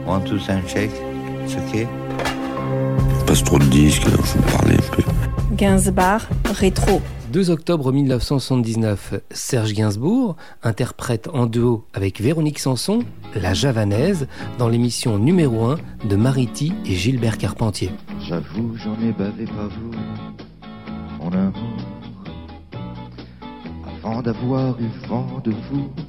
One, two, sound check. It's okay. Il passe trop de disques, alors je vais me parler un peu. Gainsbourg, rétro. 2 octobre 1979, Serge Gainsbourg interprète en duo avec Véronique Sanson La Javanaise dans l'émission numéro 1 de Mariti et Gilbert Carpentier. J'avoue, j'en ai bavé pas vous, mon amour, avant d'avoir eu vent de vous.